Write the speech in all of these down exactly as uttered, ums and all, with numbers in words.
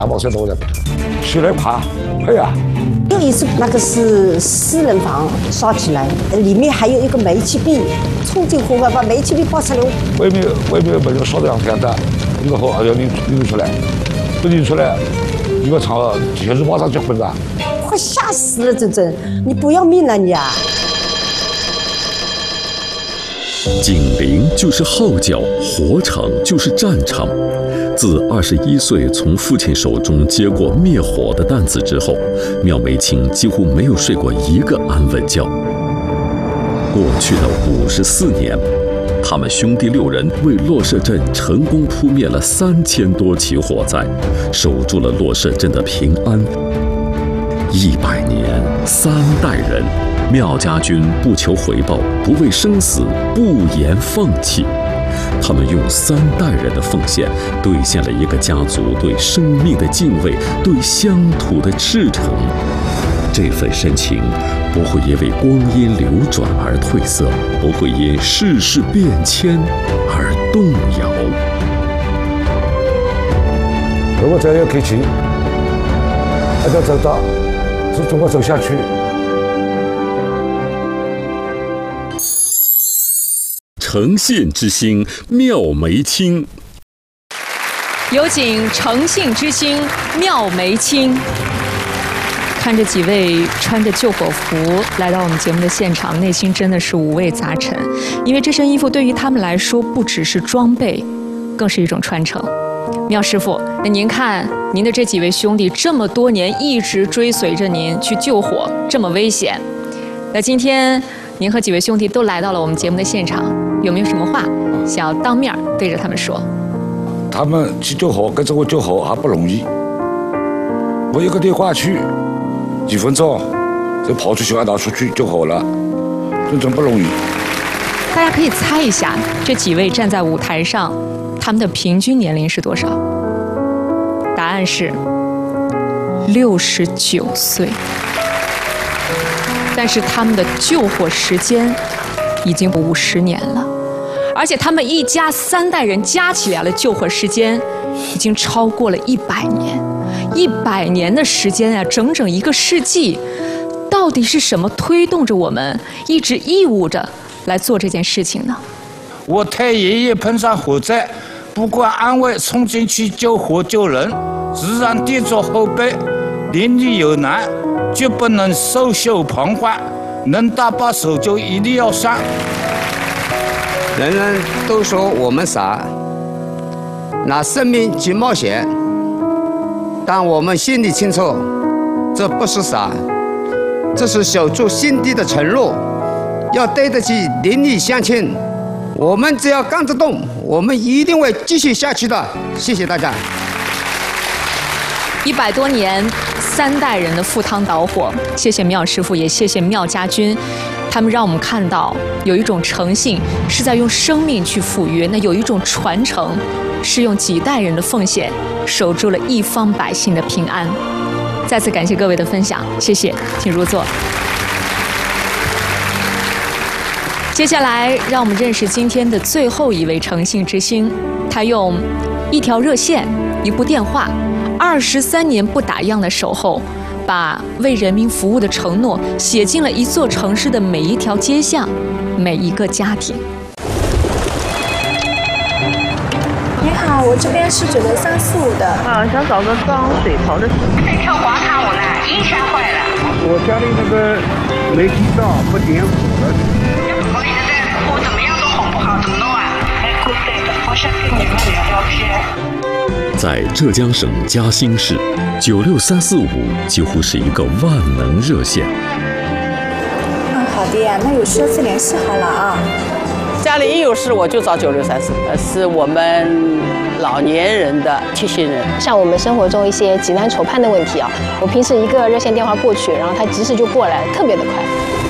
大宝山都在不同，起来爬，哎呀！ 有一次那个是私人房烧起来，里面还有一个煤气壁，冲进火海把煤气壁爆出来。 外面外面门烧得两天的，一个火要拎拎出来，不拎出来，一个厂全是马上结婚的。 快吓死了，真真，你不要命了你啊！ 警陵就是号角，火场就是战场。自二十一岁从父亲手中接过灭火的担子之后，廖梅清几乎没有睡过一个安稳觉。过去的五十四年，他们兄弟六人为洛社镇成功扑灭了三千多起火灾，守住了洛社镇的平安。一百年，三代人。廖家军不求回报，不畏生死，不言放弃。他们用三代人的奉献，兑现了一个家族对生命的敬畏，对乡土的赤诚。这份深情不会因为光阴流转而褪色，不会因世事变迁而动摇。 如果再要开启，还要走到，是怎么走下去？ 诚信之星廖梅清， 有请诚信之星廖梅清。看着几位穿着救火服来到我们节目的现场，内心真的是五味杂陈，因为这身衣服对于他们来说不只是装备，更是一种传承。廖师傅，那您看您的这几位兄弟这么多年一直追随着您去救火，这么危险，那今天您和几位兄弟都来到了我们节目的现场，有没有什么话想要当面对着他们说？ 他们去救火，跟着我救火还不容易。我一个电话去，几分钟就跑出小海岛出去救火了，真真不容易。 大家可以猜一下，这几位站在舞台上，他们的平均年龄是多少？答案是六十九岁。但是他们的救火时间已经五十年了，而且他们一家三代人加起来的救火时间已经超过了一百年，一百年的时间啊，整整一个世纪。到底是什么推动着我们一直义务着来做这件事情呢？ 我太爷爷碰上火灾，不管安危，冲进去救火救人，自然地做后辈，邻里有难，绝不能袖手旁观，能搭把手就一定要上。 人人都说我们傻，拿生命去冒险，但我们心里清楚，这不是傻，这是守住心底的承诺，要对得起邻里乡亲。我们只要干得动，我们一定会继续下去的。谢谢大家。 一百多年，三代人的赴汤蹈火，谢谢廖师傅，也谢谢廖家军，他们让我们看到有一种诚信是在用生命去赴约，那有一种传承是用几代人的奉献守住了一方百姓的平安。再次感谢各位的分享，谢谢，请入座。接下来，让我们认识今天的最后一位诚信之星，他用一条热线、一部电话。二十三年不打烊的守候，把为人民服务的承诺写进了一座城市的每一条街巷，每一个家庭。 你好，我这边是九六三四五的。 啊，想找个装水槽的。 这条广场舞呢，音响坏了。 我家里那个煤气灶不点火了。 我一直在哭，怎么样都哄不好，怎么弄啊？没哭对的，我想跟你们聊聊天。 在浙江省嘉兴市，九六三四五几乎是一个万能热线。 嗯，好的呀，那有事自联系好了啊。 家里一有事我就找九六三四，呃，是我们老年人的贴心人。 像我们生活中一些急难愁盼的问题啊，我平时一个热线电话过去，然后他及时就过来，特别的快。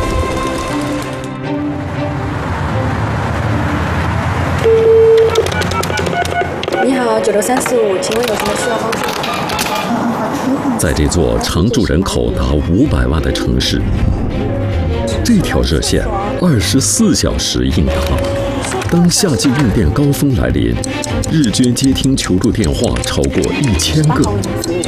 你好，九六三四五，请问有什么需要帮助？ 在这座常住人口达五百万的城市，这条热线二十四小时应答。当夏季用电高峰来临，日均接听求助电话超过一千个。